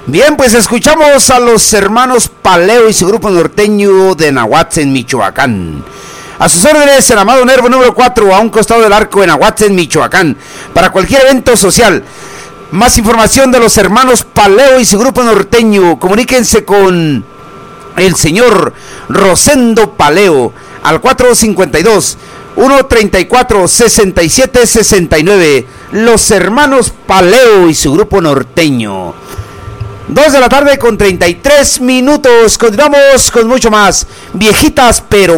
Bien, pues escuchamos a los hermanos Paleo y su grupo norteño de Nahuatzen, Michoacán. A sus órdenes, el Amado Nervo número 4, a un costado del arco en Nahuatzen, Michoacán, para cualquier evento social. Más información de los hermanos Paleo y su grupo norteño, comuníquense con el señor Rosendo Paleo al 452-134-6769. Los hermanos Paleo y su grupo norteño. 2 de la tarde con 33 minutos. Continuamos con mucho más. Viejitas pero